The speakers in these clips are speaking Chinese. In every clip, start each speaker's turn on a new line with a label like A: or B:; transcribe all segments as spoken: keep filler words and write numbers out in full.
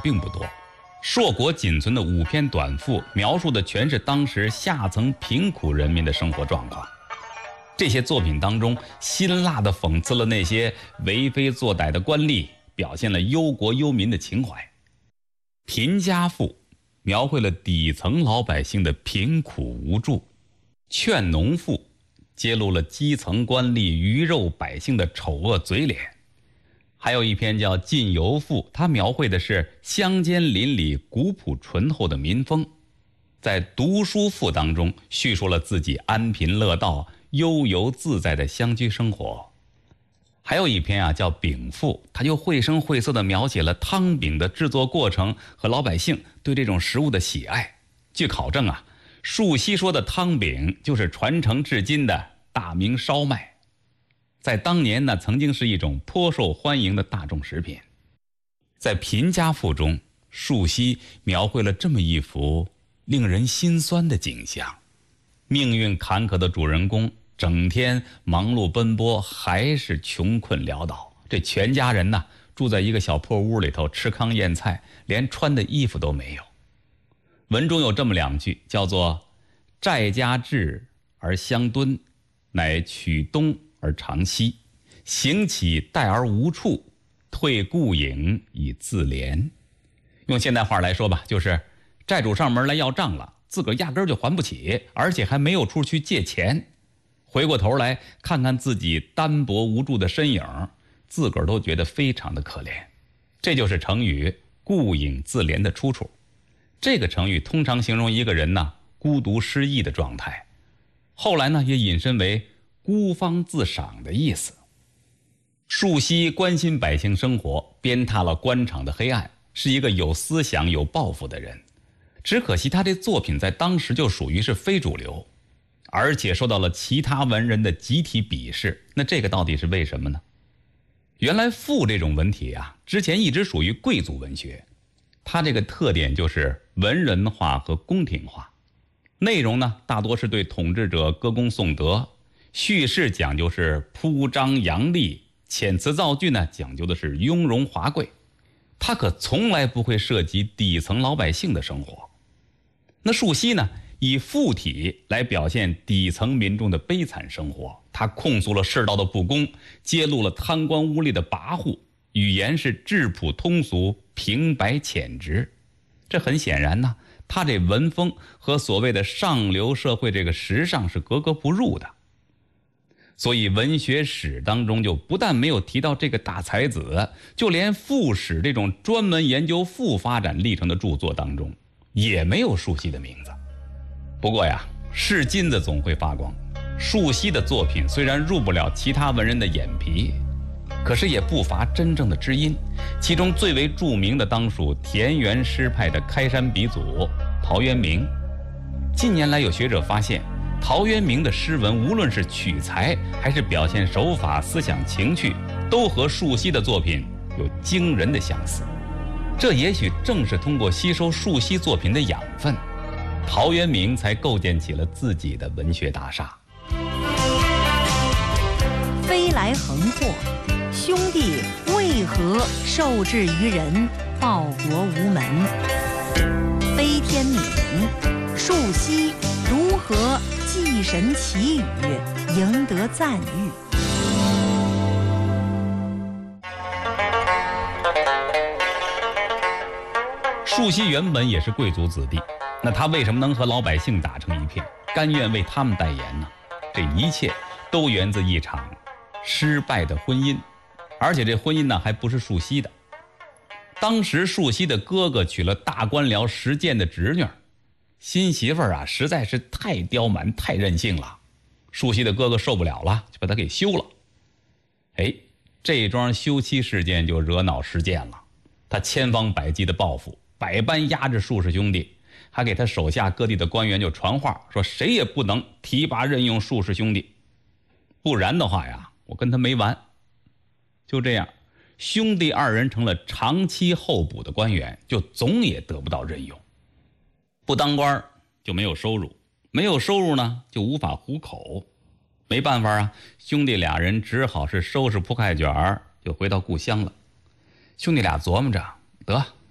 A: 并不多。硕果仅存的五篇短赋，描述的全是当时下层贫苦人民的生活状况。这些作品当中，辛辣地讽刺了那些为非作歹的官吏，表现了忧国忧民的情怀。贫家赋描绘了底层老百姓的贫苦无助，劝农赋揭露了基层官吏鱼肉百姓的丑恶嘴脸。还有一篇叫《晋游赋》，它描绘的是乡间邻里古朴淳厚的民风。在读书赋当中，叙述了自己安贫乐道、悠游自在的乡居生活。还有一篇啊叫《饼赋》，它就绘声绘色地描写了汤饼的制作过程和老百姓对这种食物的喜爱。据考证啊，树溪说的汤饼就是传承至今的大明烧麦。在当年呢，曾经是一种颇受欢迎的大众食品。在贫家赋中，树溪描绘了这么一幅令人心酸的景象：命运坎坷的主人公整天忙碌奔波，还是穷困潦倒。这全家人呢，住在一个小破屋里头，吃糠咽菜，连穿的衣服都没有。文中有这么两句，叫做“寨家至而相敦，乃取东而长西，行乞待而无处，退故隐以自怜”。用现代话来说吧，就是债主上门来要账了，自个儿压根儿就还不起，而且还没有处去借钱。回过头来看看自己单薄无助的身影，自个儿都觉得非常的可怜。这就是成语故隐自怜的出处。这个成语通常形容一个人呢孤独失意的状态，后来呢也引申为孤芳自赏的意思。树溪关心百姓生活，鞭挞了官场的黑暗，是一个有思想有抱负的人。只可惜他这作品在当时就属于是非主流，而且受到了其他文人的集体鄙视。那这个到底是为什么呢？原来赋这种文体啊，之前一直属于贵族文学，它这个特点就是文人化和宫廷化。内容呢，大多是对统治者歌功颂德，叙事讲究是铺张扬丽，遣词造句呢讲究的是雍容华贵。它可从来不会涉及底层老百姓的生活。那树溪呢，以赋体来表现底层民众的悲惨生活，他控诉了世道的不公，揭露了贪官污吏的跋扈，语言是质朴通俗，平白浅直。这很显然呢，他这文风和所谓的上流社会这个时尚是格格不入的。所以文学史当中就不但没有提到这个大才子，就连赋史这种专门研究赋发展历程的著作当中也没有树溪的名字。不过呀，是金子总会发光，树溪的作品虽然入不了其他文人的眼皮，可是也不乏真正的知音。其中最为著名的当属田园诗派的开山鼻祖陶渊明。近年来有学者发现，陶渊明的诗文无论是取材还是表现手法、思想情趣，都和树溪的作品有惊人的相似。这也许正是通过吸收树溪作品的养分，陶渊明才构建起了自己的文学大厦。
B: 飞来横祸，兄弟为何受制于人，报国无门？悲天悯人，树溪如何祭神祈雨，赢得赞誉？
A: 树溪原本也是贵族子弟，那他为什么能和老百姓打成一片，甘愿为他们代言呢？这一切都源自一场失败的婚姻，而且这婚姻呢还不是树溪的。当时树溪的哥哥娶了大官僚石建的侄女，新媳妇儿啊实在是太刁蛮太任性了，树溪的哥哥受不了了，就把他给休了。哎，这桩休妻事件就惹恼石建了，他千方百计的报复，百般压制树氏兄弟，还给他手下各地的官员就传话，说谁也不能提拔任用树氏兄弟，不然的话呀，我跟他没完。就这样，兄弟二人成了长期候补的官员，就总也得不到任用。不当官就没有收入，没有收入呢就无法糊口。没办法啊，兄弟俩人只好是收拾铺盖卷就回到故乡了。兄弟俩琢磨着，得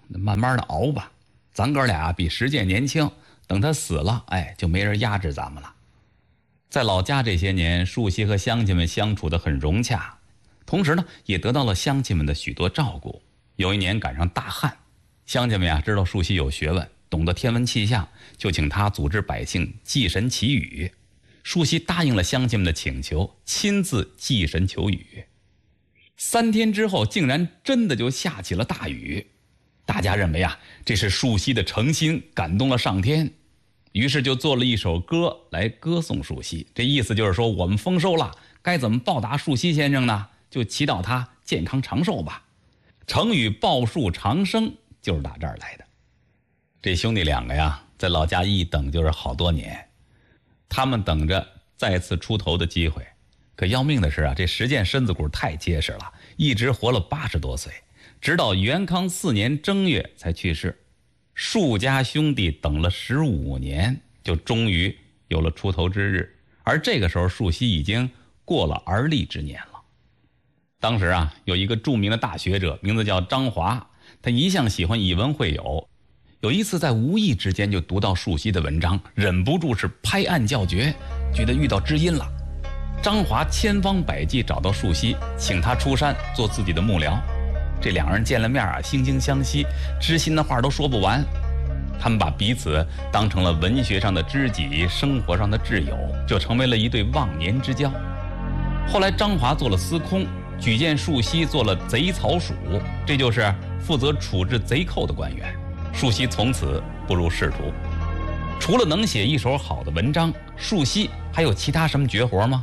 A: 慢慢的熬吧，咱哥俩比石介年轻，等他死了，哎，就没人压制咱们了。在老家这些年，树溪和乡亲们相处得很融洽，同时呢，也得到了乡亲们的许多照顾。有一年赶上大旱，乡亲们呀知道树溪有学问，懂得天文气象，就请他组织百姓祭神祈雨。树溪答应了乡亲们的请求，亲自祭神求雨。三天之后，竟然真的就下起了大雨。大家认为啊，这是树溪的诚心感动了上天，于是就做了一首歌来歌颂树溪。这意思就是说，我们丰收了，该怎么报答树溪先生呢？就祈祷他健康长寿吧。成语报树长生就是打这儿来的。这兄弟两个呀，在老家一等就是好多年，他们等着再次出头的机会。可要命的是啊，这石介身子骨太结实了，一直活了八十多岁，直到元康四年正月才去世。树家兄弟等了十五年，就终于有了出头之日。而这个时候，树溪已经过了而立之年了。当时啊，有一个著名的大学者，名字叫张华，他一向喜欢以文会友。有一次在无意之间就读到树溪的文章，忍不住是拍案叫绝，觉得遇到知音了。张华千方百计找到树溪，请他出山做自己的幕僚。这两人见了面啊，惺惺相惜，知心的话都说不完。他们把彼此当成了文学上的知己，生活上的挚友，就成为了一对忘年之交。后来张华做了司空，举荐树溪做了贼曹署，这就是负责处置贼寇的官员。树溪从此步入仕途。除了能写一手好的文章，树溪还有其他什么绝活吗？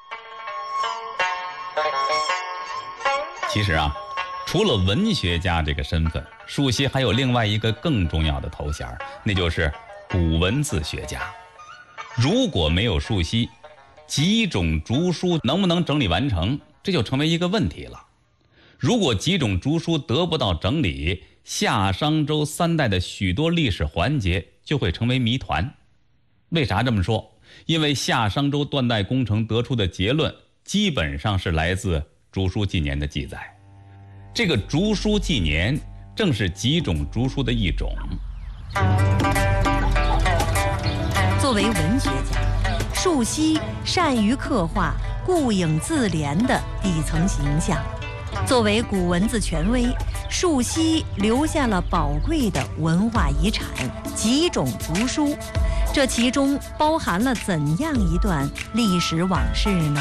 A: 其实啊，除了文学家这个身份，树溪还有另外一个更重要的头衔，那就是古文字学家。如果没有树溪，几种竹书能不能整理完成，这就成为一个问题了。如果几种竹书得不到整理，夏商周三代的许多历史环节就会成为谜团。为啥这么说？因为夏商周断代工程得出的结论基本上是来自竹书纪年的记载。这个竹书纪年正是几种竹书的一种。
B: 作为文学家，树溪善于刻画顾影自怜的底层形象。作为古文字权威，树溪留下了宝贵的文化遗产几种竹书，这其中包含了怎样一段历史往事呢？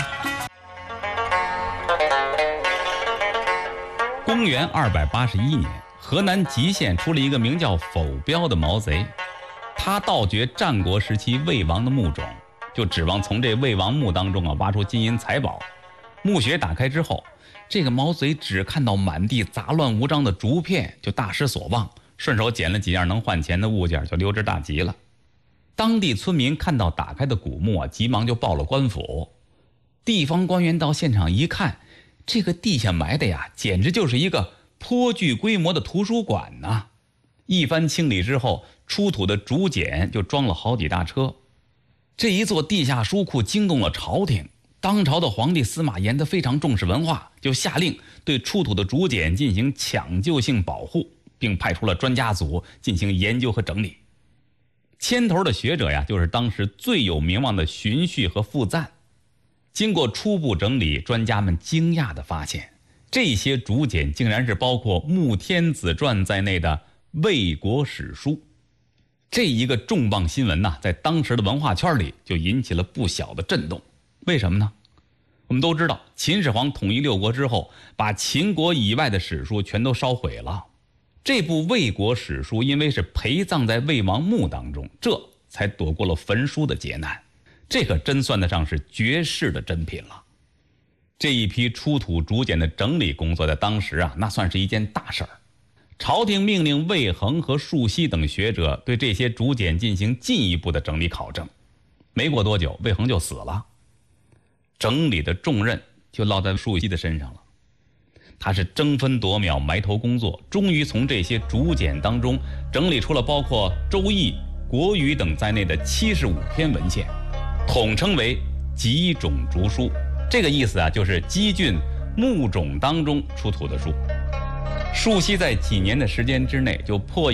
A: 公元二百八十一年，河南吉县出了一个名叫否彪的毛贼，他盗掘战国时期魏王的墓冢，就指望从这魏王墓当中啊挖出金银财宝。墓穴打开之后，这个毛贼只看到满地杂乱无章的竹片，就大失所望，顺手捡了几样能换钱的物件，就溜之大吉了。当地村民看到打开的古墓啊，急忙就报了官府。地方官员到现场一看，这个地下埋的呀，简直就是一个颇具规模的图书馆呐、啊！一番清理之后，出土的竹简就装了好几大车。这一座地下书库惊动了朝廷。当朝的皇帝司马炎他非常重视文化，就下令对出土的竹简进行抢救性保护，并派出了专家组进行研究和整理。牵头的学者呀，就是当时最有名望的荀彧和傅赞。经过初步整理，专家们惊讶地发现，这些竹简竟然是包括《穆天子传》在内的魏国史书。这一个重磅新闻呐，在当时的文化圈里就引起了不小的震动。为什么呢？我们都知道，秦始皇统一六国之后，把秦国以外的史书全都烧毁了。这部魏国史书因为是陪葬在魏王墓当中，这才躲过了焚书的劫难。这可真算得上是绝世的珍品了。这一批出土竹简的整理工作在当时啊，那算是一件大事儿。朝廷命令魏恒和树溪等学者对这些竹简进行进一步的整理考证。没过多久，魏恒就死了。整理的重任就落在树溪的身上了。他是争分夺秒，埋头工作，终于从这些竹简当中整理出了包括《周易》《国语》等在内的七十五篇文献，统称为几种竹书。这个意思啊，就是几郡墓冢当中出土的书。 树溪在几年的时间之内就破